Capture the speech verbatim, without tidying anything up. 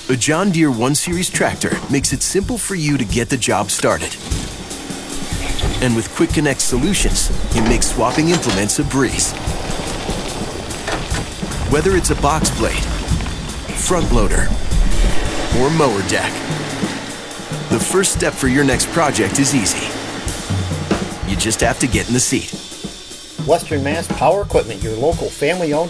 A John Deere one series tractor makes it simple for you to get the job started. And with Quick Connect solutions, it makes swapping implements a breeze. Whether it's a box blade, front loader, or mower deck, the first step for your next project is easy. You just have to get in the seat. Western Mass Power Equipment, your local family-owned